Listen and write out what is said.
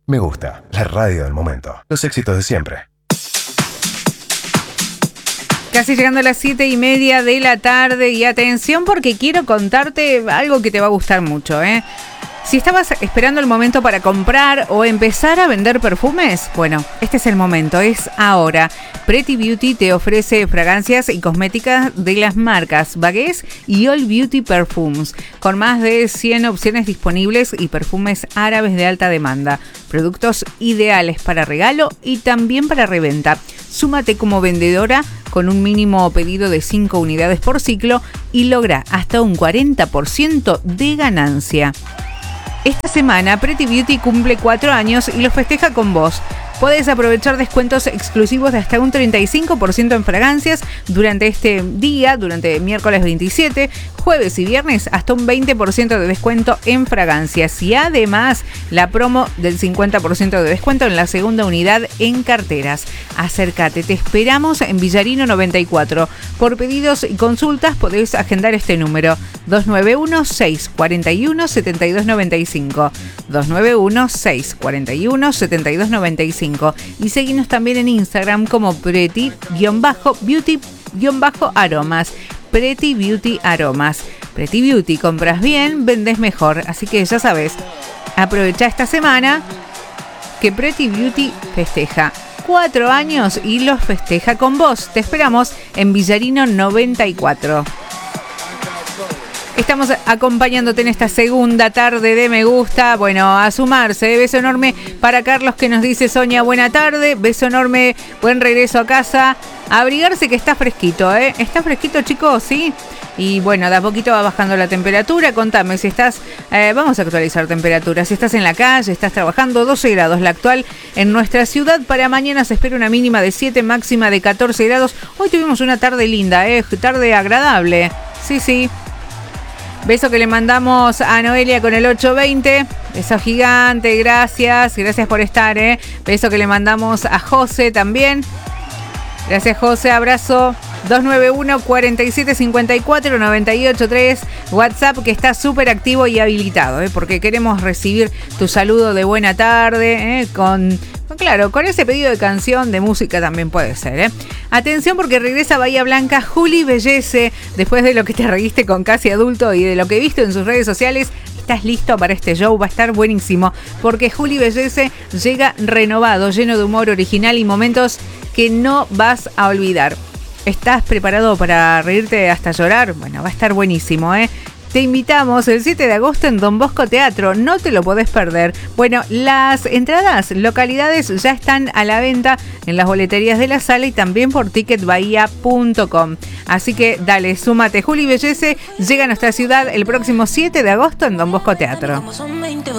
Me gusta, la radio del momento. Los éxitos de siempre. Casi llegando a las 7:30 de la tarde y atención porque quiero contarte algo que te va a gustar mucho, ¿eh? Si estabas esperando el momento para comprar o empezar a vender perfumes, bueno, este es el momento, es ahora. Pretty Beauty te ofrece fragancias y cosméticas de las marcas Bagués y All Beauty Perfumes, con más de 100 opciones disponibles y perfumes árabes de alta demanda. Productos ideales para regalo y también para reventa. Súmate como vendedora con un mínimo pedido de 5 unidades por ciclo y logra hasta un 40% de ganancia. Esta semana Pretty Beauty cumple 4 años y los festeja con vos. Podés aprovechar descuentos exclusivos de hasta un 35% en fragancias durante este día, durante miércoles 27, jueves y viernes hasta un 20% de descuento en fragancias y además la promo del 50% de descuento en la segunda unidad en carteras. Acércate, te esperamos en Villarino 94. Por pedidos y consultas podés agendar este número 291-641-7295. 291-641-7295. Y seguinos también en Instagram como Pretty-Beauty-Aromas. Pretty Beauty Aromas. Pretty Beauty, compras bien, vendes mejor. Así que ya sabes, aprovecha esta semana que Pretty Beauty festeja 4 años y los festeja con vos. Te esperamos en Villarino 94. Estamos acompañándote en esta segunda tarde de Me Gusta. Bueno, a sumarse. Beso enorme para Carlos que nos dice: Sonia, buena tarde. Beso enorme, buen regreso a casa. A abrigarse que está fresquito, ¿eh? Está fresquito, chicos, ¿sí? Y bueno, de a poquito va bajando la temperatura. Contame si estás... vamos a actualizar temperatura. Si estás en la calle, estás trabajando, 12 grados la actual en nuestra ciudad. Para mañana se espera una mínima de 7, máxima de 14 grados. Hoy tuvimos una tarde linda, tarde agradable. Sí, sí. Beso que le mandamos a Noelia con el 820. Beso gigante, gracias por estar, Beso que le mandamos a José también. Gracias, José, abrazo. 291-4754-983. WhatsApp que está súper activo y habilitado, porque queremos recibir tu saludo de buena tarde, con ese pedido de canción, de música también puede ser, Atención porque regresa a Bahía Blanca Juli Bellece. Después de lo que te reíste con Casi Adulto y de lo que he visto en sus redes sociales, ¿estás listo para este show? Va a estar buenísimo porque Juli Bellece llega renovado, lleno de humor original y momentos que no vas a olvidar. ¿Estás preparado para reírte hasta llorar? Bueno, va a estar buenísimo, Te invitamos el 7 de agosto en Don Bosco Teatro, no te lo podés perder. Bueno, las entradas, localidades ya están a la venta en las boleterías de la sala y también por ticketbahía.com. Así que dale, súmate. Juli Bellece llega a nuestra ciudad el próximo 7 de agosto en Don Bosco Teatro.